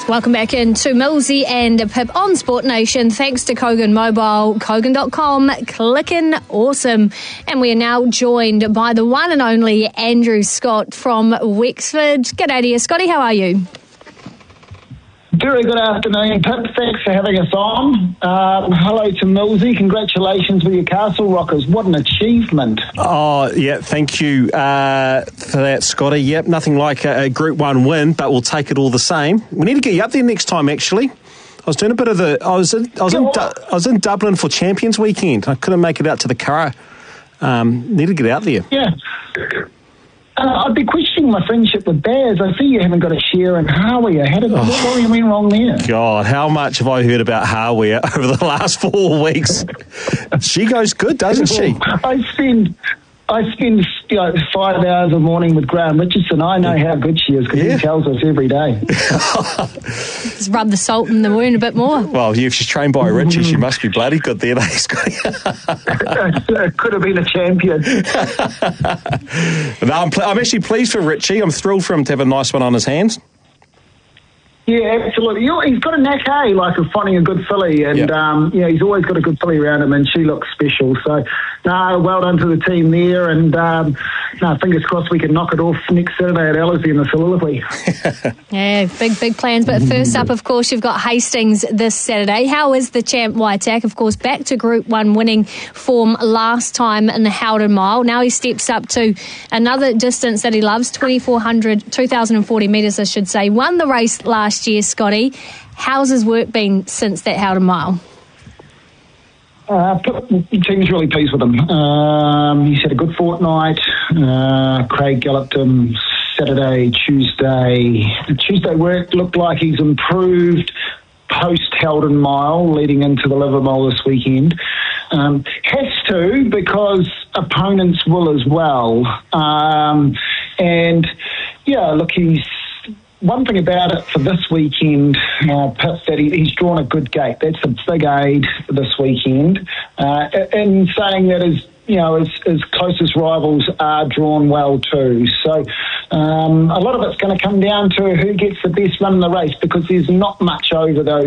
Welcome back into Millsy and Pip on Sport Nation. Thanks to Kogan Mobile, Kogan.com, clickin' awesome. And we are now joined by the one and only Andrew Scott from Wexford. G'day to you, Scotty. How are you? Very good afternoon, Pip. Thanks for having us on. Hello to Millsy. Congratulations with your Castle Rockers. What an achievement. Oh, yeah, thank you for that, Scotty. Yep, nothing like a Group 1 win, but we'll take it all the same. We need to get you up there next time, actually. I was doing a bit of I was in Dublin for Champions Weekend. I couldn't make it out to the Curragh. Need to get out there. Yeah. I'd be questioning my friendship with Baz. I see you haven't got a share in Hawea. What went wrong there? God, how much have I heard about Hawea over the last 4 weeks? She goes good, doesn't she? I spend 5 hours a morning with Graham Richardson. I know how good she is because he tells us every day. Just rub the salt in the wound a bit more. Well, if she's trained by Richie, she must be bloody good there, Scotty. Could have been a champion. No, I'm actually pleased for Richie. I'm thrilled for him to have a nice one on his hands. Yeah, absolutely. He's got a knack, like of finding a good filly, and he's always got a good filly around him, and she looks special. So, well done to the team there, and fingers crossed we can knock it off next Saturday at Ellerslie in the Soliloquy. Yeah, big plans. But first up, of course, you've got Hastings this Saturday. How is the champ Waitak? Of course, back to Group 1 winning form last time in the Howden Mile. Now he steps up to another distance that he loves, 2,040 metres, I should say. Won the race last year, Scotty. How's his work been since that Howden Mile? The team's really pleased with him. He's had a good fortnight. Craig galloped him Saturday, Tuesday. The Tuesday work looked like he's improved post Howden Mile leading into the Livermore this weekend. Has to, because opponents will as well. He's... One thing about it for this weekend, Pip, that he's drawn a good gate. That's a big aid this weekend. In saying that his closest rivals are drawn well too. So a lot of it's going to come down to who gets the best run in the race, because there's not much over those